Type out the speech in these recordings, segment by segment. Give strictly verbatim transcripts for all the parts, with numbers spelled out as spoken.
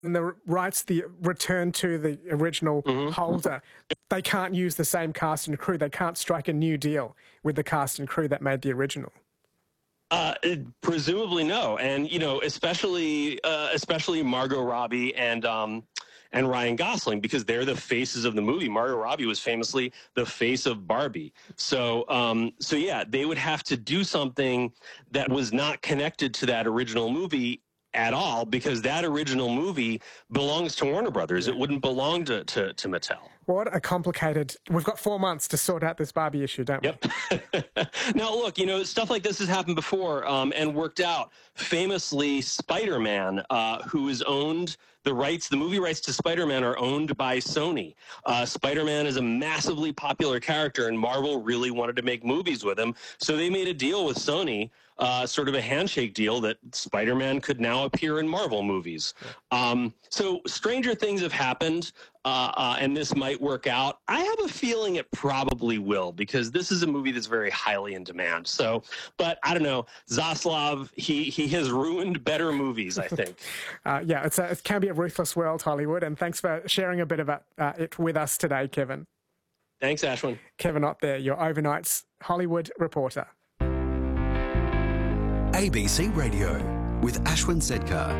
and the rights the return to the original Mm-hmm. holder, they can't use the same cast and crew. They can't strike a new deal with the cast and crew that made the original. Uh, presumably no, and you know, especially uh, especially Margot Robbie and um, and Ryan Gosling, because they're the faces of the movie. Margot Robbie was famously the face of Barbie. So um, so yeah, they would have to do something that was not connected to that original movie at all, because that original movie belongs to Warner Brothers. Yeah. It wouldn't belong to, to, to Mattel. What a complicated... We've got four months to sort out this Barbie issue, don't we? Yep. Now, look, you know, stuff like this has happened before um, and worked out. Famously, Spider-Man, uh, who is owned... The rights, the movie rights to Spider-Man are owned by Sony. Uh, Spider-Man is a massively popular character, and Marvel really wanted to make movies with him. So they made a deal with Sony, uh, sort of a handshake deal, that Spider-Man could now appear in Marvel movies. Um, so stranger things have happened, uh, uh, and this might work out. I have a feeling it probably will, because this is a movie that's very highly in demand. So, but I don't know, Zaslav, he, he has ruined better movies, I think. uh, yeah, it's a, it can be a ruthless world, Hollywood, and thanks for sharing a bit about uh, it with us today, Kevin. Thanks, Ashwin. Kevin Ott there, your overnight's Hollywood reporter. A B C Radio with Ashwin Sedkar.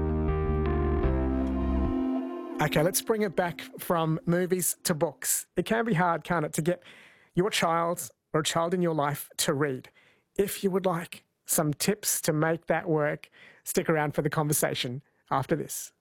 Okay, let's bring it back from movies to books. It can be hard, can't it, to get your child or a child in your life to read. If you would like some tips to make that work, stick around for the conversation after this.